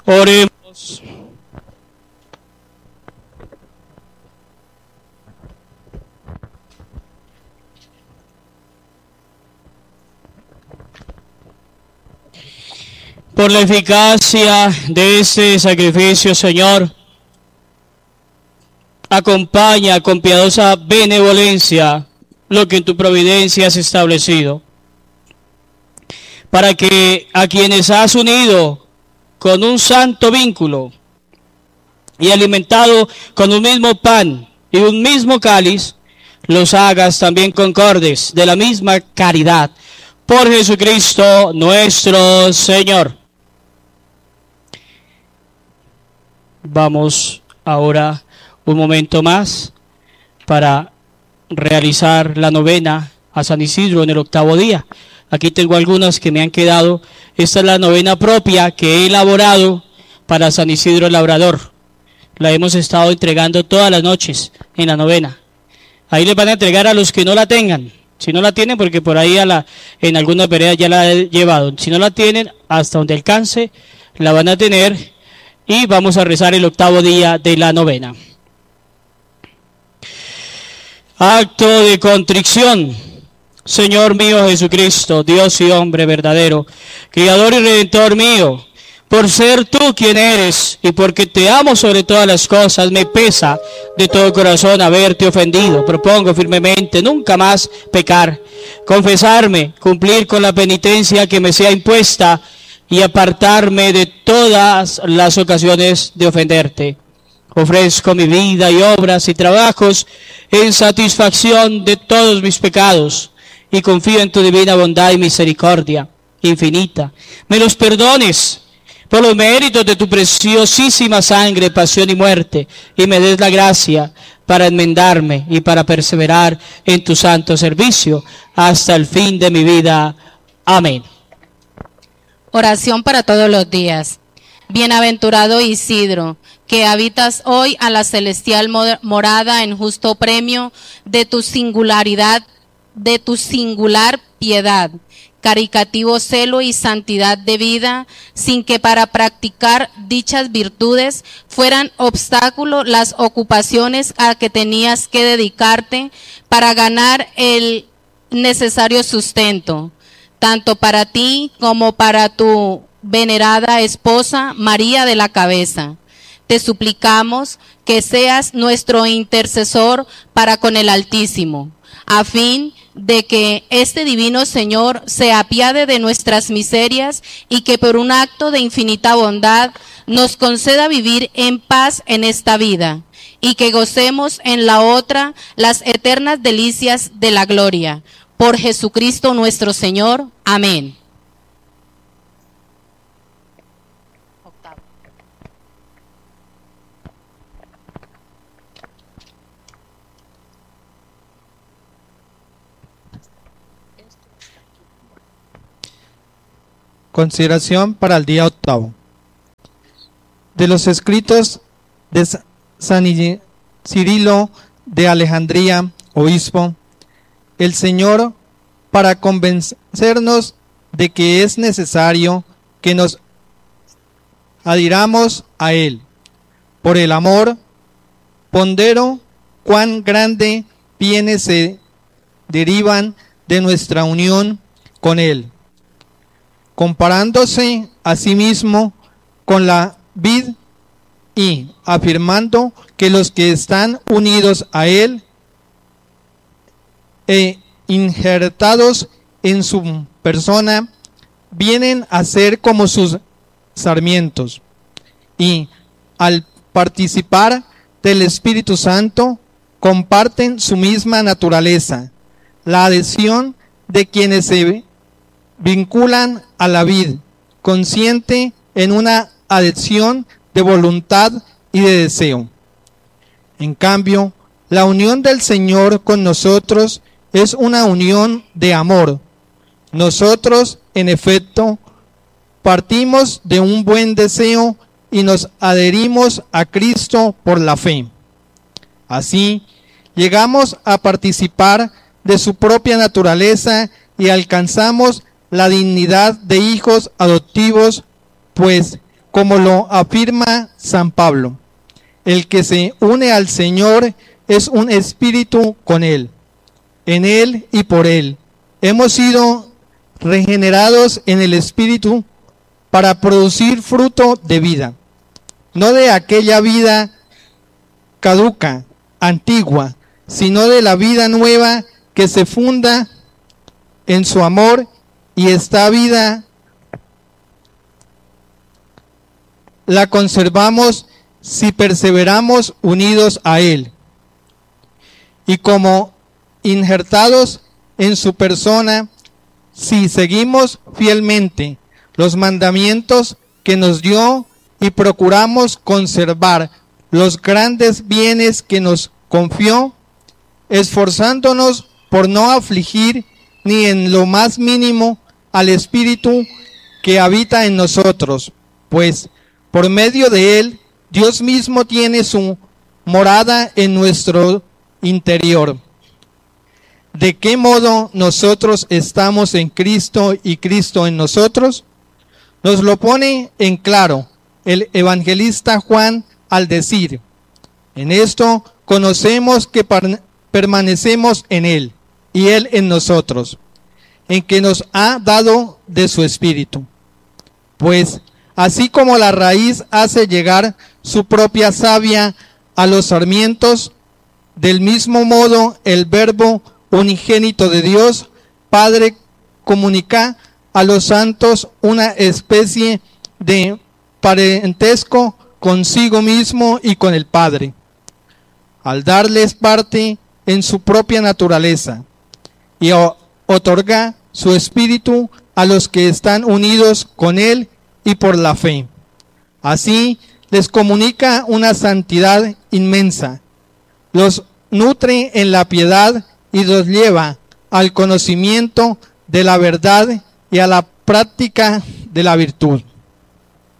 Oremos. Por la eficacia de este sacrificio, Señor, acompaña con piadosa benevolencia lo que en tu providencia has establecido, para que a quienes has unido con un santo vínculo y alimentado con un mismo pan y un mismo cáliz, los hagas también concordes de la misma caridad. Por Jesucristo nuestro Señor. Vamos ahora un momento más para realizar la novena a San Isidro en el 8º día. Aquí tengo algunas que me han quedado. Esta es la novena propia que he elaborado para San Isidro el Labrador. La hemos estado entregando todas las noches en la novena. Ahí les van a entregar a los que no la tengan. Si no la tienen, porque por ahí en algunas veredas ya la he llevado. Si no la tienen, hasta donde alcance, la van a tener. Y vamos a rezar el 8º día de la novena. Acto de contrición. Señor mío Jesucristo, Dios y hombre verdadero, Criador y Redentor mío, por ser tú quien eres y porque te amo sobre todas las cosas, me pesa de todo corazón haberte ofendido. Propongo firmemente nunca más pecar, confesarme, cumplir con la penitencia que me sea impuesta y apartarme de todas las ocasiones de ofenderte. Ofrezco mi vida y obras y trabajos en satisfacción de todos mis pecados y confío en tu divina bondad y misericordia infinita. Me los perdones por los méritos de tu preciosísima sangre, pasión y muerte, y me des la gracia para enmendarme y para perseverar en tu santo servicio hasta el fin de mi vida. Amén. Oración para todos los días. Bienaventurado Isidro, que habitas hoy a la celestial morada en justo premio de tu singularidad, de tu singular piedad, caricativo celo y santidad de vida, sin que para practicar dichas virtudes fueran obstáculo las ocupaciones a que tenías que dedicarte para ganar el necesario sustento, tanto para ti como para tu venerada esposa María de la Cabeza. Te suplicamos que seas nuestro intercesor para con el Altísimo, a fin de que este divino Señor se apiade de nuestras miserias y que por un acto de infinita bondad nos conceda vivir en paz en esta vida y que gocemos en la otra las eternas delicias de la gloria. Por Jesucristo nuestro Señor. Amén. Consideración para el día 8. De los escritos de San Cirilo de Alejandría, obispo, el Señor, para convencernos de que es necesario que nos adhiramos a Él, por el amor, pondero cuán grande bienes se derivan de nuestra unión con Él, comparándose a sí mismo con la vid y afirmando que los que están unidos a Él e injertados en su persona vienen a ser como sus sarmientos y al participar del Espíritu Santo comparten su misma naturaleza, la adhesión de quienes se vinculan a la vid, consciente en una adhesión de voluntad y de deseo. En cambio, la unión del Señor con nosotros es una unión de amor. Nosotros, en efecto, partimos de un buen deseo y nos adherimos a Cristo por la fe. Así, llegamos a participar de su propia naturaleza y alcanzamos la dignidad de hijos adoptivos, pues como lo afirma San Pablo. El que se une al Señor es un espíritu con Él. En Él y por Él hemos sido regenerados en el Espíritu para producir fruto de vida, no de aquella vida caduca, antigua, sino de la vida nueva que se funda en su amor, y esta vida la conservamos si perseveramos unidos a Él y como injertados en su persona, si seguimos fielmente los mandamientos que nos dio y procuramos conservar los grandes bienes que nos confió, esforzándonos por no afligir ni en lo más mínimo al Espíritu que habita en nosotros, pues por medio de Él Dios mismo tiene su morada en nuestro interior. ¿De qué modo nosotros estamos en Cristo y Cristo en nosotros? Nos lo pone en claro el evangelista Juan al decir: en esto conocemos que permanecemos en Él y Él en nosotros, en que nos ha dado de su Espíritu. Pues así como la raíz hace llegar su propia savia a los sarmientos, del mismo modo el Verbo unigénito de Dios, Padre, comunica a los santos una especie de parentesco consigo mismo y con el Padre, al darles parte en su propia naturaleza, y otorga su Espíritu a los que están unidos con Él y por la fe. Así les comunica una santidad inmensa, los nutre en la piedad y los lleva al conocimiento de la verdad y a la práctica de la virtud.